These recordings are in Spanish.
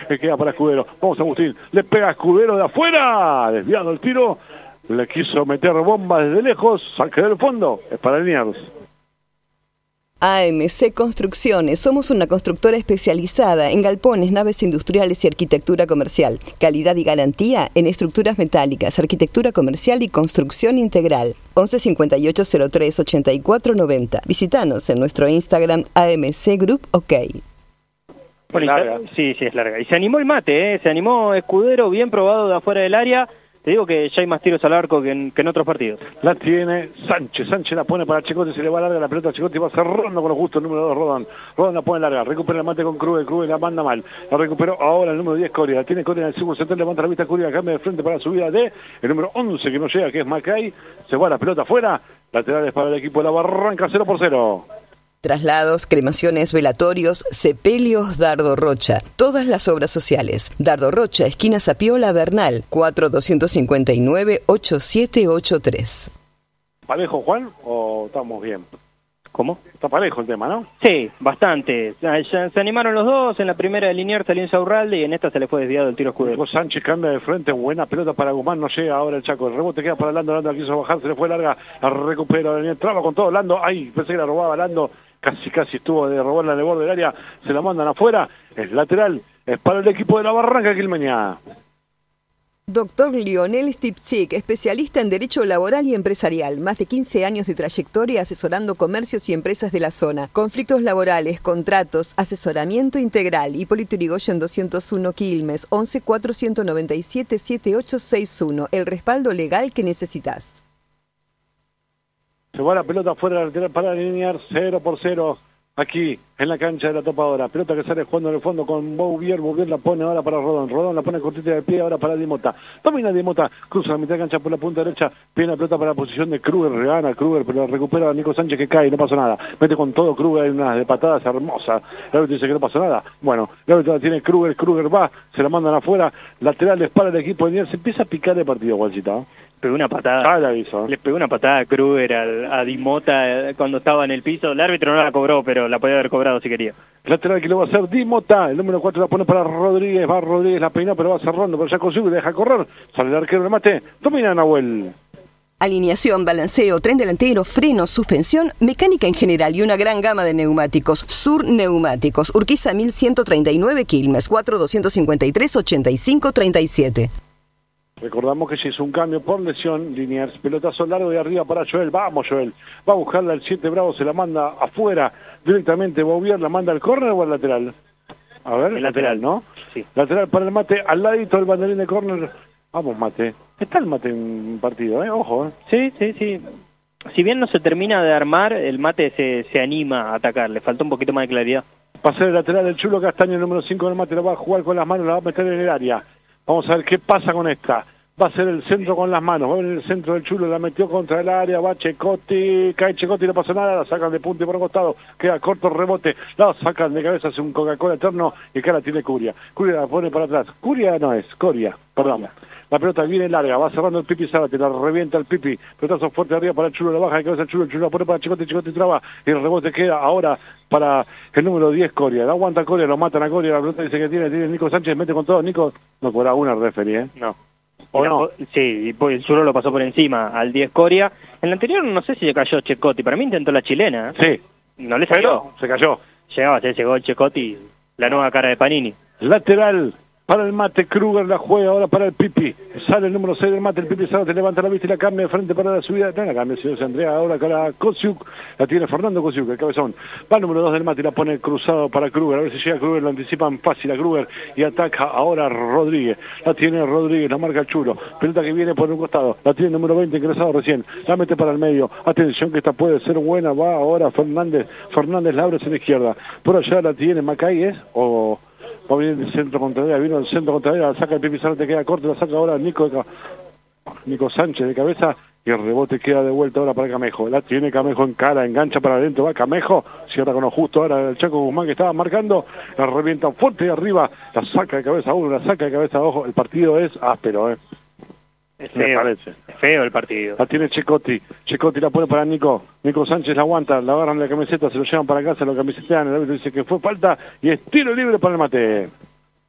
que queda para Escudero. Vamos Agustín, le pega a Escudero de afuera, desviado el tiro, le quiso meter bomba desde lejos, saque del fondo, es para Liniers. AMC Construcciones. Somos una constructora especializada en galpones, naves industriales y arquitectura comercial. Calidad y garantía en estructuras metálicas, arquitectura comercial y construcción integral. 11 58 03 84 90. Visítanos en nuestro Instagram AMC Group OK. Larga. Sí, es larga. Y se animó el mate, se animó Escudero, bien probado de afuera del área. Te digo que ya hay más tiros al arco que en otros partidos. La tiene Sánchez la pone para Checotti, se le va larga la pelota a Checotti, va cerrando con lo justo el número 2 Rodón la pone larga, recupera el mate con Kruger la manda mal, la recuperó ahora el número 10 Coria, la tiene Coria en el círculo central, levanta la vista Coria, cambia de frente para la subida de el número 11 que no llega, que es Macay, se va la pelota afuera, laterales para el equipo de la Barranca, 0-0. Traslados, cremaciones, velatorios, sepelios Dardo Rocha. Todas las obras sociales. Dardo Rocha, esquina Zapiola Bernal, 4259-8783. ¿Parejo, Juan, o estamos bien? ¿Cómo? Está parejo el tema, ¿no? Sí, bastante. Ya se animaron los dos, en la primera de Liniers salió Insaurralde y en esta se le fue desviado el tiro Escudero. Sánchez cambia de frente, buena pelota para Guzmán, no llega ahora el Chaco, el rebote queda para Lando la quiso bajar, se le fue larga, la recupera, traba con todo Lando, ay, pensé que la robaba Lando, casi estuvo de robarla en el borde del área, se la mandan afuera, es lateral, es para el equipo de la Barranca Quilmeña. Doctor Lionel Stipzik, especialista en Derecho Laboral y Empresarial. Más de 15 años de trayectoria asesorando comercios y empresas de la zona. Conflictos laborales, contratos, asesoramiento integral. Hipólito Yrigoyen 201 Quilmes, 11 497 7861. El respaldo legal que necesitas. Se va la pelota afuera lateral para alinear 0-0. Aquí, en la cancha de la topadora. Pelota que sale jugando en el fondo con Bouvier. Bouvier la pone ahora para Rodón. Rodón la pone cortita de pie ahora para Dimota. Domina Dimota. Cruza la mitad de cancha por la punta derecha. Viene la pelota para la posición de Kruger. Regana Kruger, pero la recupera a Nico Sánchez que cae. No pasa nada. Mete con todo Kruger. Hay unas de patadas hermosas. El árbitro dice que no pasa nada. Bueno, el árbitro la tiene Kruger. Kruger va. Se la mandan afuera. Laterales para el equipo de Liniers. Se empieza a picar el partido, Gualcita. Pegó una patada. Le pegó una patada a Kruger a Dimota cuando estaba en el piso. El árbitro no la cobró, pero la podía haber cobrado si quería. Lateral que lo va a hacer Dimota. El número 4 la pone para Rodríguez. Va Rodríguez, la peina, pero va cerrando. Pero ya consigue, deja correr. Sale el arquero, le mate. Domina Nahuel. Alineación, balanceo, tren delantero, freno, suspensión, mecánica en general y una gran gama de neumáticos. Sur Neumáticos. Urquiza 1139 Quilmes. 4253-8537. Recordamos que se hizo un cambio por lesión, Liniers, pelotazo largo de arriba para Joel, vamos Joel, va a buscarla el 7 Bravo, se la manda afuera, directamente Bouvier la manda al córner o al lateral. A ver, el lateral, ¿no? Sí. Lateral para el mate, al ladito del banderín de córner, vamos mate, está el mate en partido, ojo. Sí. Si bien no se termina de armar, el mate se anima a atacar, le falta un poquito más de claridad. Va a ser el lateral del Chulo Castaño, el número 5 del mate, lo va a jugar con las manos, la va a meter en el área. Vamos a ver qué pasa con esta. Va a ser el centro con las manos. Va a venir el centro del Chulo. La metió contra el área. Va Checotti. Cae Checotti. No pasa nada. La sacan de punta y por un costado. Queda corto el rebote. La sacan de cabeza. Hace un Coca-Cola eterno. Y acá la tiene Curia. Curia la pone para atrás. Curia no es. Coria. Perdón. La pelota viene larga. Va cerrando el Pipi Zárate. La revienta el Pipi. Pelotazo fuerte arriba para el Chulo. La baja de cabeza el Chulo. El Chulo la pone para Checotti. Checotti traba. Y el rebote queda ahora para el número 10 Coria. La aguanta Coria. Lo matan a Coria. La pelota dice que tiene Nico Sánchez. Mete con todo. Nico no cobra una referee, No. ¿O no? Sí, y el Chulo lo pasó por encima al 10 Coria. En la anterior no sé si le cayó Checotti. Para mí intentó la chilena. Sí. No le salió. Se cayó. Llegaba a ser ese gol Checotti, la nueva cara de Panini. Lateral para el mate, Kruger la juega ahora para el Pipi. Sale el número 6 del mate, el Pipi te levanta la vista y la cambia de frente para la subida. No la cambia, señor Andrea, ahora para Kosiuk. La tiene Fernando Kosiuk, el cabezón. Va el número 2 del mate y la pone cruzado para Kruger. A ver si llega Kruger, lo anticipan fácil a Kruger y ataca ahora Rodríguez. La tiene Rodríguez, la marca el Chulo. Pelota que viene por un costado. La tiene el número 20 ingresado recién. La mete para el medio. Atención que esta puede ser buena. Va ahora Fernández. Fernández la abre hacia la izquierda. Por allá la tiene Macay, o... Va a venir el centro contrario, vino el centro contrario, la saca el Pipi Zárate, queda corto, la saca ahora Nico Sánchez de cabeza y el rebote queda de vuelta ahora para Camejo. La tiene Camejo en cara, engancha para adentro, va Camejo, cierra con lo justo ahora el Chaco Guzmán que estaba marcando, la revienta fuerte de arriba, la saca de cabeza uno, la saca de cabeza ojo, el partido es áspero, Es feo, es feo el partido. La tiene Checotti la pone para Nico Sánchez la aguanta, la agarran la camiseta, se lo llevan para casa, lo camisetean, el árbitro dice que fue falta y es tiro libre para el mate.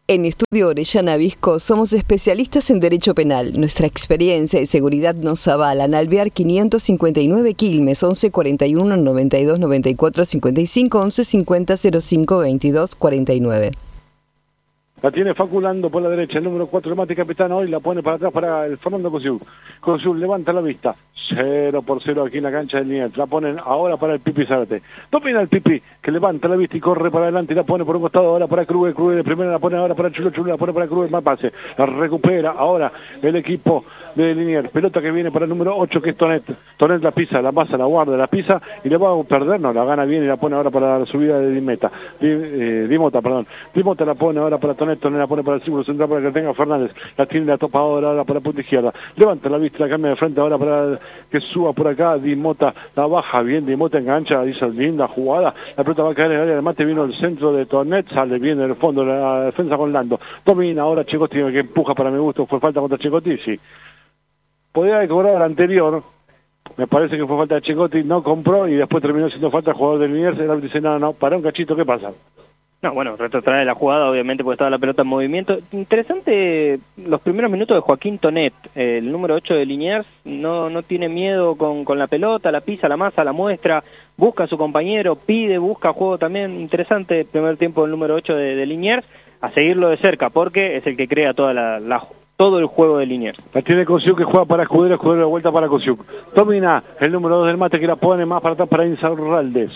En Estudio Orellana Visco somos especialistas en Derecho Penal. Nuestra experiencia y seguridad nos avalan. Alvear 559 Quilmes, 11 41 92 94 55 11 50 05 22 49. La tiene Faculando por la derecha, el número 4 de Mate Capitano, hoy la pone para atrás para el Fernando Cosiuk. Cosiuk levanta la vista, 0-0 aquí en la cancha del Liniers. La ponen ahora para el Pipi Zárate. Domina el Pipi, que levanta la vista y corre para adelante y la pone por un costado ahora para Kruger. Kruger de primera la pone ahora para Chulo, Chulo la pone para Kruger, más pase. La recupera ahora el equipo de Liniers. Pelota que viene para el número 8 que es Tonet. Tonet la pisa, la pasa, la guarda, la pisa y le va a perder, no, la gana bien y la pone ahora para la subida de Dimota, perdón. Dimota la pone ahora para Tonet. Tonet la pone para el círculo central para que tenga Fernández. La tiene la topa ahora para la punta izquierda. Levanta la vista, la cambia de frente ahora para que suba por acá. Dimota la baja bien, Dimota engancha, hizo linda jugada. La pelota va a caer en el área del Mate, vino el centro de Tonet, sale bien en el fondo la defensa con Lando. Domina ahora Checotti, que empuja para mi gusto. ¿Fue falta contra Checotti? Sí. Podría haber cobrado la anterior. Me parece que fue falta de Checotti, no compró y después terminó siendo falta el jugador del Liniers. El árbitro dice, no, para un cachito, ¿qué pasa? No, bueno, retrotrae la jugada, obviamente, porque estaba la pelota en movimiento. Interesante los primeros minutos de Joaquín Tonet, el número 8 de Liniers, no tiene miedo con la pelota, la pisa, la masa, la muestra, busca a su compañero, pide, busca juego también. Interesante el primer tiempo del número 8 de Liniers, a seguirlo de cerca, porque es el que crea todo el juego de Liniers. La tiene Cosiuk que juega para Escudero, Escudero de vuelta para Cosiuk. Domina el número 2 del Mate que la pone más para atrás para Insaurralde.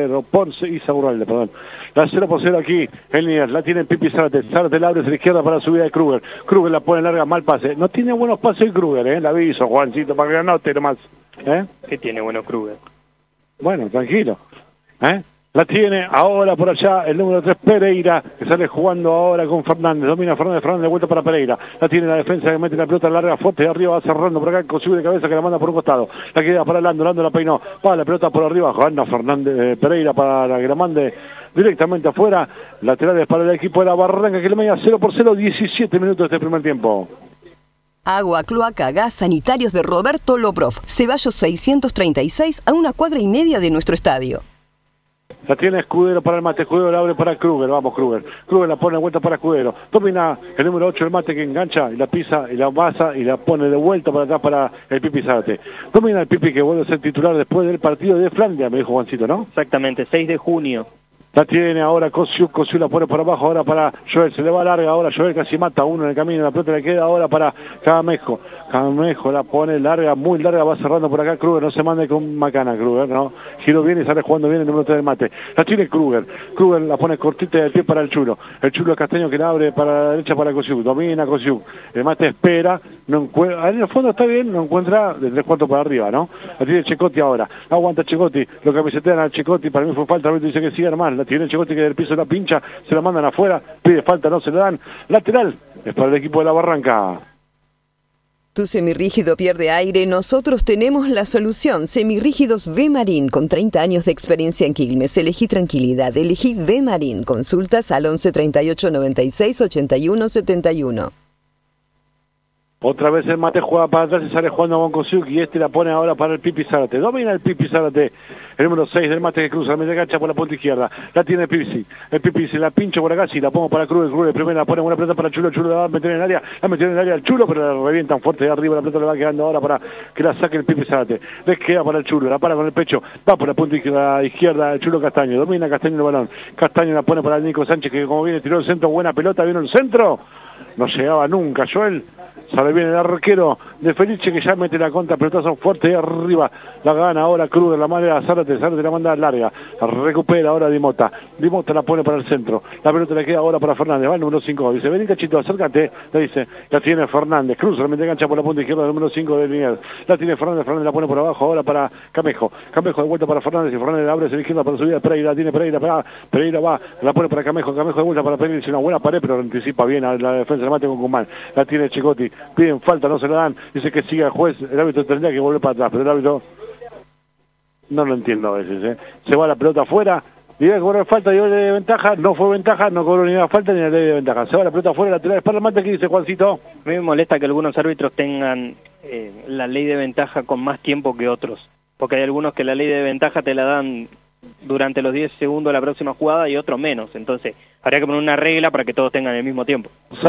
0-0 perdón. La 0-0 aquí, el Liniers. La tiene Pipi Zárate. Zárate la abre hacia la izquierda para la subida de Kruger. Kruger la pone larga, mal pase. No tiene buenos pases el Kruger, la aviso, Juancito, para que anote nomás. ¿Qué tiene bueno Kruger? Bueno, tranquilo. La tiene ahora por allá el número 3 Pereira, que sale jugando ahora con Fernández. Domina Fernández de vuelta para Pereira. La tiene la defensa que mete la pelota larga fuerte de arriba, va cerrando por acá, consigue de cabeza que la manda por un costado. La queda para Lando la peinó. Va la pelota por arriba, jugando Fernández Pereira para que la mande directamente afuera. Laterales para el equipo de la Barranca que le media 0-0, 17 minutos de este primer tiempo. Agua, cloaca, gas, sanitarios de Roberto Loprov. Ceballos 636 a 1,5 cuadras de nuestro estadio. La tiene Escudero para el Mate, Escudero la abre para Kruger, vamos Kruger. Kruger la pone de vuelta para Escudero. Domina el número 8 el Mate que engancha y la pisa y la masa y la pone de vuelta para atrás para el Pipi Zárate. Domina el Pipi que vuelve a ser titular después del partido de Flandia, me dijo Juancito, ¿no? Exactamente, 6 de junio. La tiene ahora Cosiuk la pone por abajo ahora para Joel, se le va larga ahora, Joel casi mata a uno en el camino, la pelota le queda ahora para Camejo la pone larga, muy larga, va cerrando por acá Kruger, no se mande con macana Kruger, ¿no? Giro bien y sale jugando bien el número 3 del Mate. La tiene Kruger la pone cortita de pie para el Chulo Castaño que la abre para la derecha para Cosiuk, domina Cosiuk, el Mate espera, no encuentra, en el fondo está bien, no encuentra de 3/4 para arriba, ¿no? La tiene Checotti ahora, aguanta Checotti, lo camisetean a Checotti, para mí fue falta, dice que siga hermano. La tiene Checotti que del piso la pincha, se la mandan afuera, pide falta, no se le dan. Lateral, es para el equipo de la Barranca. Tu semirrígido pierde aire, nosotros tenemos la solución. Semirrígidos V-Marín, con 30 años de experiencia en Quilmes. Elegí tranquilidad, elegí V-Marín. Consultas al 11 38 96 81 71. Otra vez el Mate juega para atrás y sale jugando con Cosiuk y la pone ahora para el Pipi Zárate. Domina el Pipi Zárate, el número 6 del Mate que cruza, la media cancha por la punta izquierda. La tiene el Pipi se la pincha por acá, si la pongo para Kruger, primero la pone una pelota para Chulo, la va a meter en el área, al Chulo, pero la revientan fuerte de arriba, la pelota le va quedando ahora para que la saque el Pipi Zárate. Le queda para el Chulo, la para con el pecho, va por la punta izquierda el Chulo Castaño, domina Castaño el balón. Castaño la pone para el Nico Sánchez que como viene tiró el centro, buena pelota, vino el centro. No llegaba nunca, Joel. Sale bien el arquero de Felice que ya mete la contra, pelotazo fuerte de arriba. La gana ahora Kruger, la madre de Zárate la manda larga. La recupera ahora Dimota la pone para el centro. La pelota le queda ahora para Fernández, va el número 5. Dice, vení cachito, acércate. Le dice, la tiene Fernández. Cruza, la mete gancha por la punta izquierda del número 5 de Liniers. La tiene Fernández la pone por abajo ahora para Camejo de vuelta para Fernández y Fernández la abre hacia la izquierda para subir a Pereira. La tiene Pereira va, la pone para Camejo de vuelta para Pereira. Dice una buena pared, pero anticipa bien a la defensa del Mate con Guzmán. La tiene Checotti. Piden falta, no se la dan, dice que siga el juez, el árbitro tendría que volver para atrás, pero el árbitro no lo entiendo a veces, se va la pelota afuera, dice que cobrar falta, dio ley de ventaja, no fue ventaja, no cobró ni una falta ni la ley de ventaja, se va la pelota afuera, lateral para el Mate, ¿qué dice Juancito? A mí me molesta que algunos árbitros tengan la ley de ventaja con más tiempo que otros, porque hay algunos que la ley de ventaja te la dan durante los 10 segundos de la próxima jugada y otros menos, entonces habría que poner una regla para que todos tengan el mismo tiempo.